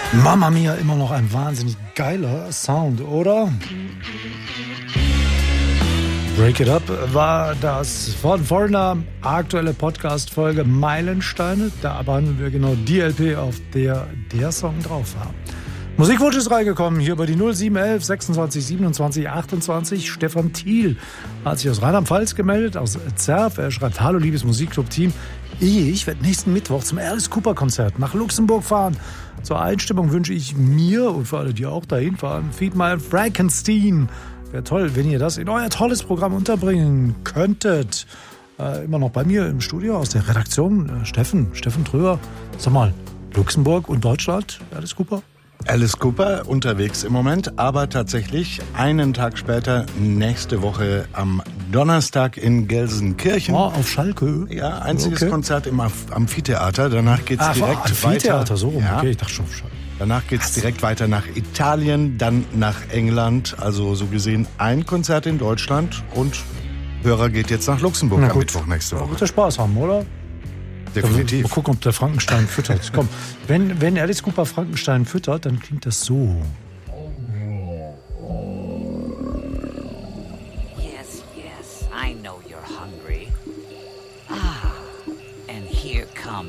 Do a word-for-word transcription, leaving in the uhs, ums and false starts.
Mamma Mia, immer noch ein wahnsinnig geiler Sound, oder? Break It Up war das von Foreigner, aktuelle Podcast-Folge Meilensteine. Da behandeln wir genau die L P, auf der der Song drauf war. Musikwunsch ist reingekommen, hier bei die null sieben elf sechsundzwanzig siebenundzwanzig achtundzwanzig. Stefan Thiel hat sich aus Rheinland-Pfalz gemeldet, aus Zerf. Er schreibt: Hallo, liebes Musikclub-Team. Ich werde nächsten Mittwoch zum Alice Cooper-Konzert nach Luxemburg fahren. Zur Einstimmung wünsche ich mir und für alle, die auch dahin fahren, Feed My Frankenstein. Wäre toll, wenn ihr das in euer tolles Programm unterbringen könntet. Äh, immer noch bei mir im Studio aus der Redaktion, äh, Steffen, Steffen Tröger. Sag mal, Luxemburg und Deutschland, Alice Cooper? Alice Cooper unterwegs im Moment, aber tatsächlich einen Tag später, nächste Woche am Donnerstag in Gelsenkirchen. Oh, auf Schalke? Ja, einziges okay. Konzert im Amphitheater. Danach geht's Ach, direkt Amphitheater, weiter. so rum. Ja. Okay, ich dachte schon auf Schalke. Danach geht's direkt weiter nach Italien, dann nach England. Also so gesehen ein Konzert in Deutschland und Hörer geht jetzt nach Luxemburg Na am gut. Mittwoch nächste Woche. Wird der Spaß haben, oder? Definitiv. Mal gucken, ob der Frankenstein füttert. Komm, wenn, wenn Alice Cooper Frankenstein füttert, dann klingt das so.